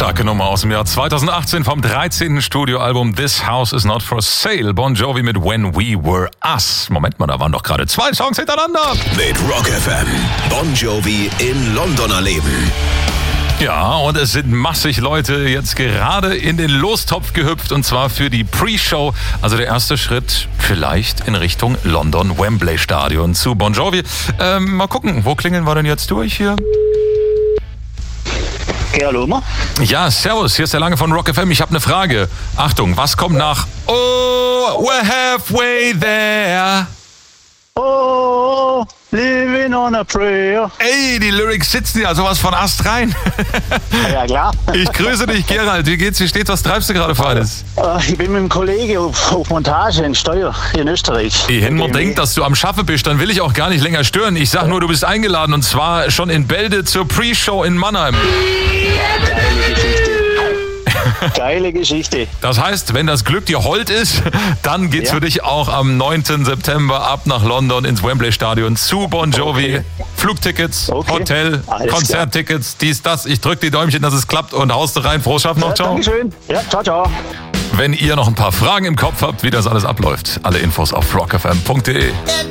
Starke Nummer aus dem Jahr 2018 vom 13. Studioalbum This House Is Not For Sale. Bon Jovi mit When We Were Us. Moment mal, da waren doch gerade 2 Songs hintereinander. Mit Rock FM. Bon Jovi in London erleben. Ja, und es sind massig Leute jetzt gerade in den Lostopf gehüpft, und zwar für die Pre-Show. Also der erste Schritt vielleicht in Richtung London Wembley Stadion zu Bon Jovi. Mal gucken, wo klingeln wir denn jetzt durch hier? Hallo. Ja, servus, hier ist der Lange von Rock FM. Ich habe eine Frage. Achtung, was kommt nach Oh, we're halfway there? Oh, living on a prayer. Ey, die Lyrics sitzen ja sowas von Ast rein. Ja, klar. Ich grüße dich, Gerald. Wie geht's? Wie steht's? Was treibst du gerade für alles? Ich bin mit einem Kollegen auf Montage in Steuer in Österreich. Wenn man denkt, dass du am Schaffe bist, dann will ich auch gar nicht länger stören. Ich sag nur, du bist eingeladen, und zwar schon in Bälde zur Pre-Show in Mannheim. Geile Geschichte. Das heißt, wenn das Glück dir hold ist, dann geht's für dich auch am 9. September ab nach London ins Wembley Stadion zu Bon Jovi. Okay. Flugtickets, Hotel, alles Konzerttickets, dies, das. Ich drück die Däumchen, dass es klappt, und haust rein. Frohes Schaffen noch. Ciao. Dankeschön. Ja, ciao, ciao. Wenn ihr noch ein paar Fragen im Kopf habt, wie das alles abläuft, alle Infos auf rockfm.de.